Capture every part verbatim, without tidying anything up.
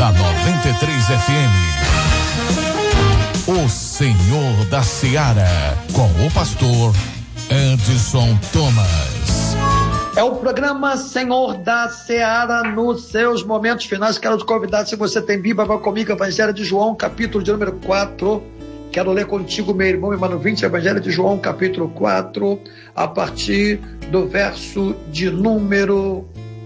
da noventa e três F M. O Senhor da Seara, com o pastor Edson Thomas. É o programa Senhor da Seara, nos seus momentos finais. Quero te convidar, se você tem Bíblia, vai comigo, Evangelho de João, capítulo de número quatro. Quero ler contigo, meu irmão, irmão vinte, Evangelho de João, capítulo quatro, a partir do verso de número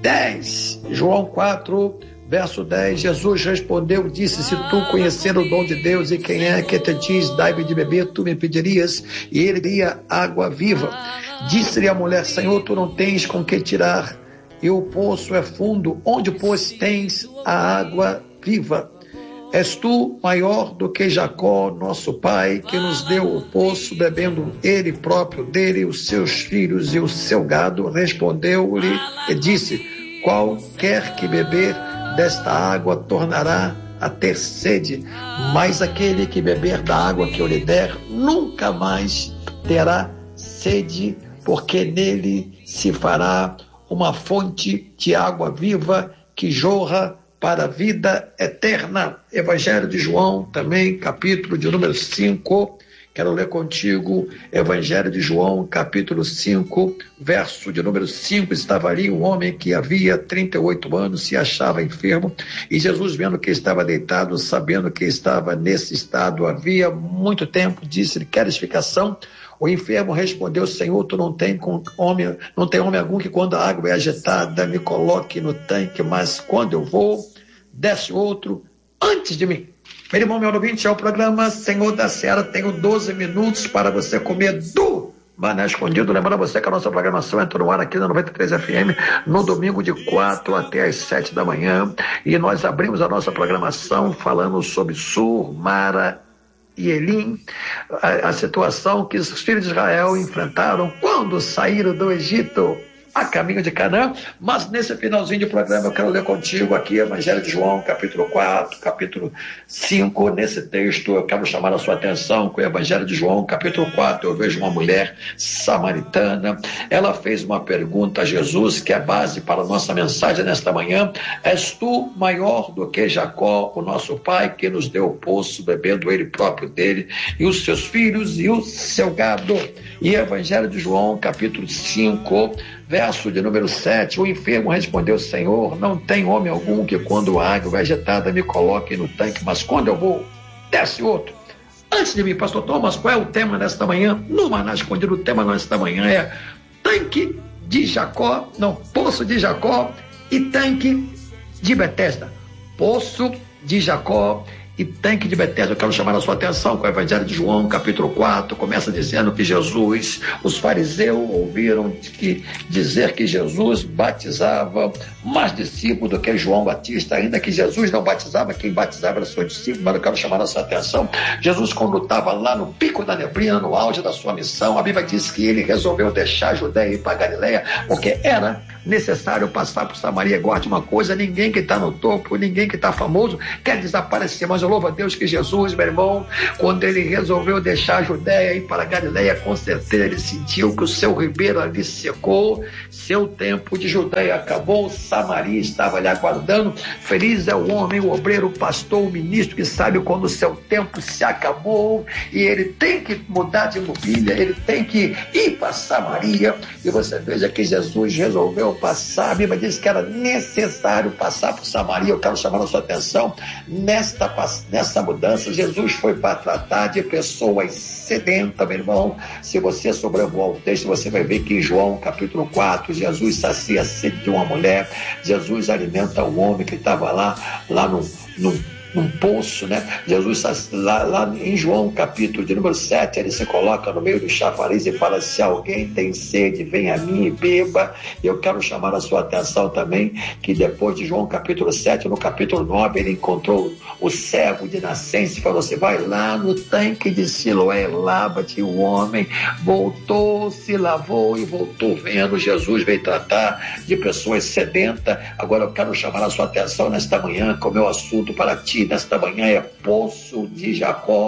dez. João quatro, verso dez. Jesus respondeu, disse: se tu conhecer o dom de Deus e quem é que te diz, dai-me de beber, tu me pedirias, e ele daria água viva. Disse-lhe a mulher: Senhor, tu não tens com que tirar, e o poço é fundo, onde, pois, tens a água viva? És tu maior do que Jacó, nosso pai, que nos deu o poço, bebendo ele próprio dele, os seus filhos e o seu gado? Respondeu-lhe e disse: qualquer que beber desta água tornará a ter sede, mas aquele que beber da água que eu lhe der nunca mais terá sede, porque nele se fará uma fonte de água viva que jorra para a vida eterna. Evangelho de João, também, capítulo de número cinco. Quero ler contigo, Evangelho de João, capítulo cinco, verso de número cinco. Estava ali um homem que havia trinta e oito anos, se achava enfermo, e Jesus, vendo que estava deitado, sabendo que estava nesse estado havia muito tempo, disse-lhe: queres ficação? O enfermo respondeu: Senhor, tu não tem com homem, não tem homem algum que, quando a água é agitada, me coloque no tanque, mas quando eu vou, desce outro antes de mim. Meu irmão, meu ouvinte, é o programa Senhor da Seara. Tenho doze minutos para você comer do maná escondido. Lembrando você que a nossa programação entra no ar aqui na noventa e três F M no domingo de quatro até as sete da manhã. E nós abrimos a nossa programação falando sobre Sur, Mara e Elim, a, a situação que os filhos de Israel enfrentaram quando saíram do Egito a caminho de Canaã. Mas nesse finalzinho de programa eu quero ler contigo aqui Evangelho de João, capítulo quatro, capítulo cinco. Nesse texto eu quero chamar a sua atenção com o Evangelho de João, capítulo quatro. Eu vejo uma mulher samaritana. Ela fez uma pergunta a Jesus, que é base para a nossa mensagem nesta manhã: és tu maior do que Jacó, o nosso pai, que nos deu o poço, bebendo ele próprio dele, e os seus filhos e o seu gado? E Evangelho de João, capítulo cinco, verso de número sete. O enfermo respondeu: Senhor, não tem homem algum que, quando a água vegetada, me coloque no tanque, mas quando eu vou, desce outro antes de mim. Pastor Thomas, qual é o tema desta manhã? No Maná Escondido, o tema nesta manhã é tanque de Jacó, não, poço de Jacó e tanque de Betesda. Poço de Jacó e tanque de Betesda. Eu quero chamar a sua atenção com o Evangelho de João, capítulo quatro, começa dizendo que Jesus, os fariseus ouviram que, dizer que Jesus batizava mais discípulos do que João Batista, ainda que Jesus não batizava, quem batizava era seu discípulo. Mas eu quero chamar a sua atenção: Jesus, quando estava lá no pico da neblina, no auge da sua missão, a Bíblia diz que ele resolveu deixar a Judeia e ir para a Galileia, porque era necessário passar por Samaria. Guarde uma coisa: ninguém que está no topo, ninguém que está famoso quer desaparecer, mas eu louvo a Deus que Jesus, meu irmão, quando ele resolveu deixar a Judeia e ir para a Galileia, com certeza ele sentiu que o seu ribeiro ali secou, seu tempo de Judeia acabou, Samaria estava ali aguardando. Feliz é o homem, o obreiro, o pastor, o ministro, que sabe quando o seu tempo se acabou e ele tem que mudar de mobília, ele tem que ir para Samaria. E você veja que Jesus resolveu passar. A Bíblia diz que era necessário passar por Samaria. Eu quero chamar a sua atenção nesta passagem. Nessa mudança, Jesus foi para tratar de pessoas sedentas, meu irmão. Se você sobrevoar o texto, você vai ver que em João, capítulo quatro, Jesus sacia a sede de uma mulher. Jesus alimenta um homem que estava lá, lá no, no num poço, né? Jesus, lá, lá em João, capítulo de número sete, ele se coloca no meio do chafariz e fala: se alguém tem sede, vem a mim e beba. Eu quero chamar a sua atenção também que depois de João, capítulo sete, no capítulo nove, ele encontrou o cego de nascença e falou assim: vai lá no tanque de Siloé, lava-te. O homem voltou, se lavou e voltou vendo. Jesus veio tratar de pessoas sedentas. Agora eu quero chamar a sua atenção nesta manhã, com o meu assunto para ti nesta manhã é poço de Jacó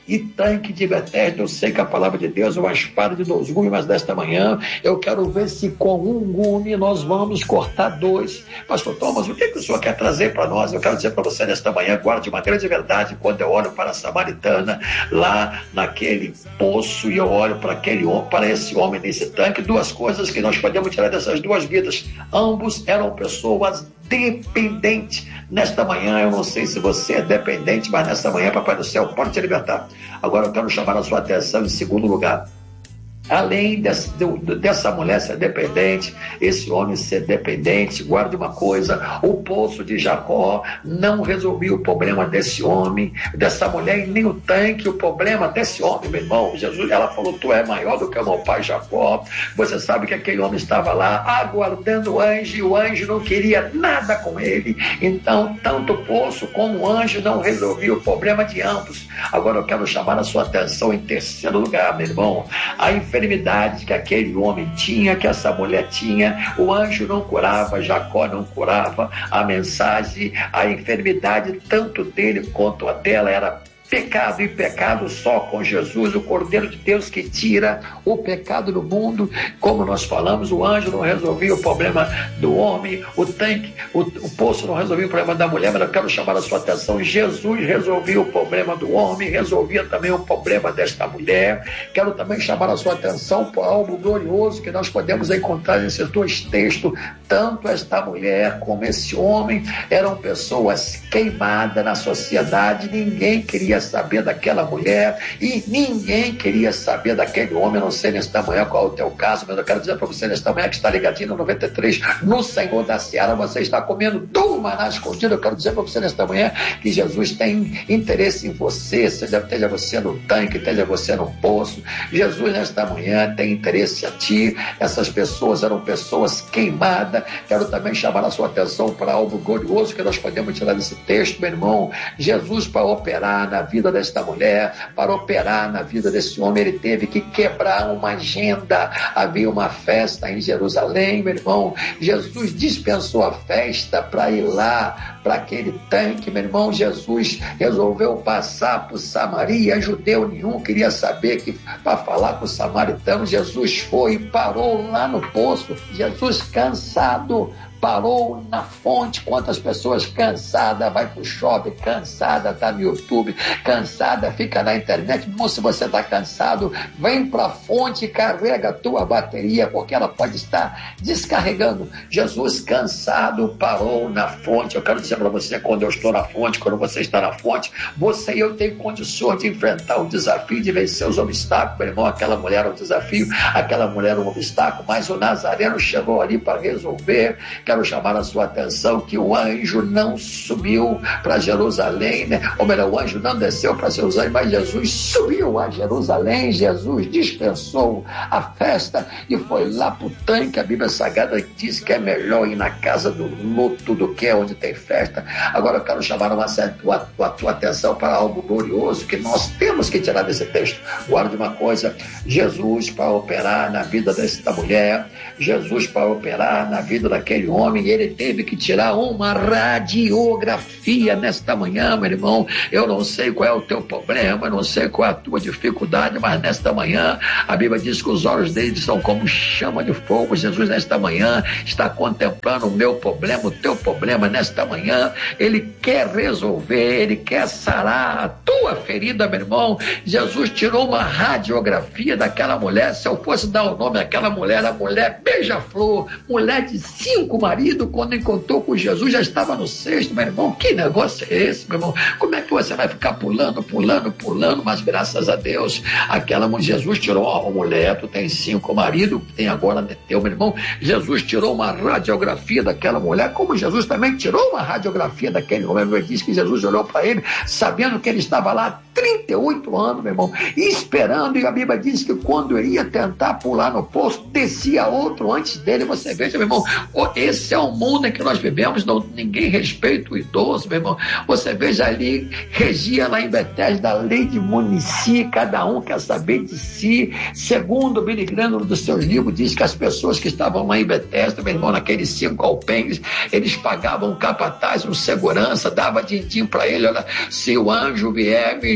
e tanque de Betesda. Eu sei que a palavra de Deus é uma espada de dois gumes, mas desta manhã eu quero ver se com um gume nós vamos cortar dois. Pastor Thomas, o que, que o senhor quer trazer para nós? Eu quero dizer para você nesta manhã, guarde uma grande verdade. Quando eu olho para a samaritana, lá naquele poço, e eu olho para, aquele, para esse homem nesse tanque, duas coisas que nós podemos tirar dessas duas vidas. Ambos eram pessoas dependente. Nesta manhã, eu não sei se você é dependente, mas nesta manhã, Papai do Céu pode te libertar. Agora eu quero chamar a sua atenção em segundo lugar. Além dessa, dessa mulher ser dependente, esse homem ser dependente, guarde uma coisa, o poço de Jacó não resolvia o problema desse homem, dessa mulher, e nem o tanque, o problema desse homem, meu irmão. Jesus, ela falou, tu é maior do que o meu pai Jacó. Você sabe que aquele homem estava lá aguardando o anjo, e o anjo não queria nada com ele. Então, tanto o poço como o anjo não resolviam o problema de ambos. Agora eu quero chamar a sua atenção em terceiro lugar, meu irmão. A enfermidade que aquele homem tinha, que essa mulher tinha, o anjo não curava, Jacó não curava. A mensagem, a enfermidade, tanto dele quanto a dela, era pecado, e pecado só com Jesus, o Cordeiro de Deus que tira o pecado do mundo. Como nós falamos, o anjo não resolvia o problema do homem, o tanque, o, o poço não resolvia o problema da mulher, mas eu quero chamar a sua atenção, Jesus resolvia o problema do homem, resolvia também o problema desta mulher. Quero também chamar a sua atenção para algo glorioso que nós podemos encontrar nesses dois textos. Tanto esta mulher como esse homem eram pessoas queimadas na sociedade, ninguém queria saber daquela mulher e ninguém queria saber daquele homem. Eu não sei nesta manhã qual é o teu caso, mas eu quero dizer para você nesta manhã que está ligadinho no noventa e três, no Senhor da Seara, você está comendo do maná escondido. Eu quero dizer para você nesta manhã que Jesus tem interesse em você, seja esteja você no tanque, esteja você no poço. Jesus nesta manhã tem interesse a ti. Essas pessoas eram pessoas queimadas. Quero também chamar a sua atenção para algo glorioso que nós podemos tirar desse texto, meu irmão. Jesus, para operar na vida desta mulher, para operar na vida desse homem, ele teve que quebrar uma agenda. Havia uma festa em Jerusalém, meu irmão. Jesus dispensou a festa para ir lá, para aquele tanque, meu irmão. Jesus resolveu passar por Samaria. Judeu nenhum queria saber que para falar com o samaritano. Jesus foi e parou lá no poço. Jesus cansado parou na fonte. Quantas pessoas cansadas vai pro shopping, cansada tá no YouTube, cansada fica na internet. Irmão, se você tá cansado, vem pra fonte e carrega a tua bateria, porque ela pode estar descarregando. Jesus cansado parou na fonte. Eu quero dizer para você, quando eu estou na fonte, quando você está na fonte, você e eu tem condições de enfrentar o desafio, de vencer os obstáculos. Meu irmão, aquela mulher era um desafio, aquela mulher era um obstáculo, mas o Nazareno chegou ali para resolver. Quero chamar a sua atenção que o anjo não subiu para Jerusalém, né? Ou melhor, o anjo não desceu para Jerusalém, mas Jesus subiu a Jerusalém. Jesus dispensou a festa e foi lá para o tanque. A Bíblia Sagrada diz que é melhor ir na casa do luto do que onde tem festa. Agora eu quero chamar uma, a, a tua atenção para algo glorioso que nós temos que tirar desse texto. Guarde uma coisa: Jesus para operar na vida desta mulher, Jesus para operar na vida daquele homem, ele teve que tirar uma radiografia nesta manhã, meu irmão. Eu não sei qual é o teu problema, eu não sei qual é a tua dificuldade, mas nesta manhã a Bíblia diz que os olhos dele são como chama de fogo. Jesus nesta manhã está contemplando o meu problema, o teu problema nesta manhã. Ele quer resolver, ele quer sarar a tua ferida, meu irmão. Jesus tirou uma radiografia daquela mulher. Se eu fosse dar o nome àquela mulher, a mulher beija-flor, mulher de cinco maridos, quando encontrou com Jesus já estava no sexto, meu irmão. Que negócio é esse, meu irmão? Como é que você vai ficar pulando, pulando, pulando? Mas graças a Deus, aquela mulher, Jesus tirou, ó, oh, mulher, tu tem cinco maridos, tem agora teu, meu irmão. Jesus tirou uma radiografia daquela mulher, como Jesus também tirou uma radiografia daquele homem. Ele diz que Jesus olhou para ele, sabendo que ele estava lá há trinta e oito anos, meu irmão, esperando, e a Bíblia diz que quando ele ia tentar pular no poço, descia outro antes dele. Você veja, meu irmão, esse é o mundo em que nós vivemos, não, ninguém respeita o idoso, meu irmão. Você veja ali, regia lá em Betesda a lei de Munici, cada um quer saber de si. Segundo o Billy Graham, dos seus livros, diz que as pessoas que estavam lá em Betesda, meu irmão, naqueles cinco alpengues, eles pagavam um capataz, um segurança, dava din-din para ele: olha, se o anjo vier me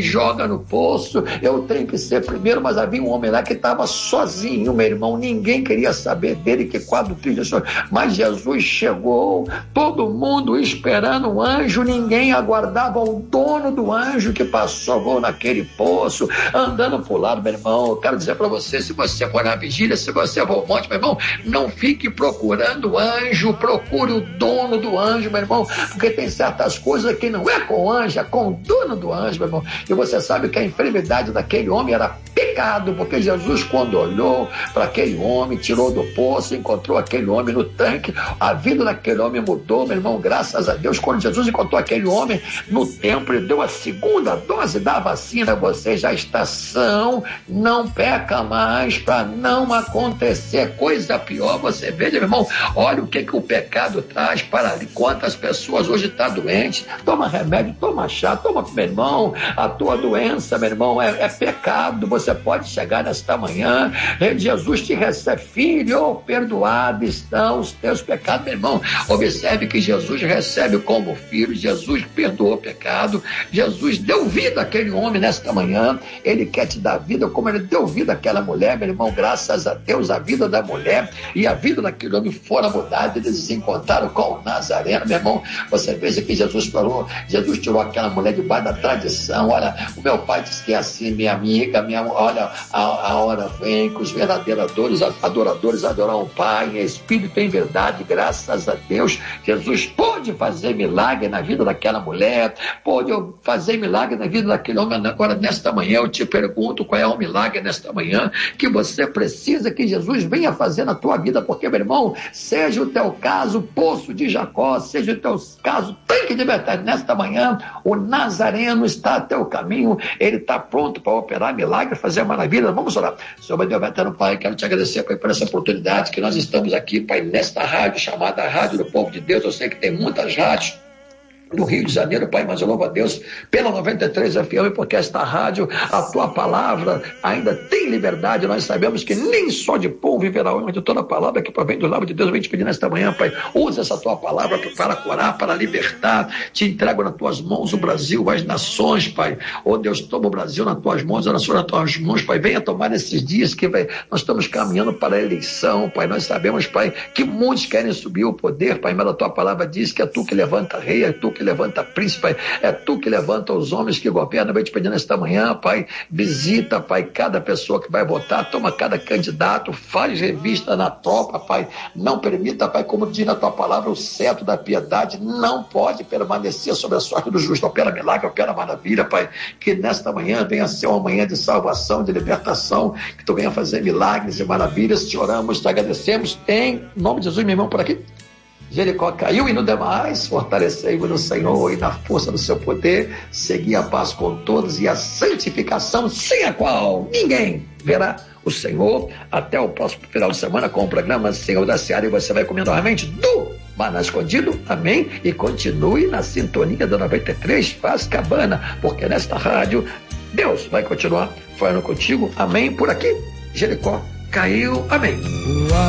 joga no poço, eu tenho que ser primeiro. Mas havia um homem lá que estava sozinho, meu irmão, ninguém queria saber dele, que quadro triste. Mas Jesus chegou, todo mundo esperando o anjo, ninguém aguardava o dono do anjo que passou naquele poço, andando pro lado. Meu irmão, eu quero dizer para você, se você for na vigília, se você for ao monte, meu irmão, não fique procurando o anjo, procure o dono do anjo, meu irmão, porque tem certas coisas que não é com o anjo, é com o dono do anjo, meu irmão. E você sabe que a enfermidade daquele homem era pecado, porque Jesus, quando olhou para aquele homem, tirou do poço, encontrou aquele homem no tanque, a vida daquele homem mudou, meu irmão, graças a Deus. Quando Jesus encontrou aquele homem no templo, ele deu a segunda dose da vacina. Você já está são, não peca mais, para não acontecer coisa pior. Você veja, meu irmão, olha o que, que o pecado traz para ali. Quantas pessoas hoje estão doentes, toma remédio, toma chá, toma, meu irmão, a tua doença, meu irmão, é, é pecado. Você pode chegar nesta manhã, Jesus te recebe, filho, perdoado estão os teus pecados, meu irmão. Observe que Jesus recebe como filho, Jesus perdoou o pecado, Jesus deu vida àquele homem nesta manhã, ele quer te dar vida como ele deu vida àquela mulher, meu irmão. Graças a Deus, a vida da mulher e a vida daquele homem foram mudadas, eles se encontraram com o Nazareno, meu irmão. Você veja que Jesus falou, Jesus tirou aquela mulher debaixo da tradição. Olha, o meu pai disse que é assim, minha amiga, minha, olha, a, a hora vem que os verdadeiros adoradores, adoradores adorarão o Pai em espírito e em verdade. Graças a Deus, Jesus pôde fazer milagre na vida daquela mulher, pôde fazer milagre na vida daquele homem. Agora, nesta manhã, eu te pergunto, qual é o milagre nesta manhã que você precisa que Jesus venha fazer na tua vida? Porque, meu irmão, seja o teu caso poço de Jacó, seja o teu caso tanque de Betesda, nesta manhã o Nazareno está a teu caminho, ele está pronto para operar milagre, fazer maravilha. Vamos orar. Senhor Deus eterno, Pai, quero te agradecer, Pai, por essa oportunidade que nós estamos aqui, Pai, nesta rádio chamada Rádio do Povo de Deus. Eu sei que tem muitas rádios do Rio de Janeiro, Pai, mas eu louvo a Deus pela noventa e três F M, porque esta rádio, a tua palavra ainda tem liberdade. Nós sabemos que nem só de pão viverá o homem, de toda a palavra que provém do lábio de Deus. Eu venho te pedir nesta manhã, Pai, usa essa tua palavra para curar, para libertar. Te entrego nas tuas mãos o Brasil, as nações, Pai. Oh Deus, toma o Brasil nas tuas mãos, a nação nas tuas mãos, Pai. Venha tomar esses dias que vai, nós estamos caminhando para a eleição, Pai. Nós sabemos, Pai, que muitos querem subir o poder, Pai, mas a tua palavra diz que é tu que levanta rei, é tu que levanta príncipe, é tu que levanta os homens que governam. Eu vou te pedir nesta manhã, Pai, visita, Pai, cada pessoa que vai votar, toma cada candidato, faz revista na tropa, Pai, não permita, Pai, como diz na tua palavra, o cetro da piedade não pode permanecer sobre a sorte do justo. Opera milagre, opera maravilha, Pai, que nesta manhã venha ser uma manhã de salvação, de libertação, que tu venha fazer milagres e maravilhas. Te oramos, te agradecemos, em nome de Jesus. Meu irmão, por aqui Jericó caiu, e no demais fortalecei-vos no Senhor e na força do seu poder, segui a paz com todos e a santificação, sem a qual ninguém verá o Senhor. Até o próximo final de semana com o programa Senhor da Seara, e você vai comer novamente do Maná Escondido, amém? E continue na sintonia da noventa e três Faz Cabana, porque nesta rádio Deus vai continuar falando contigo, amém? Por aqui Jericó caiu, amém.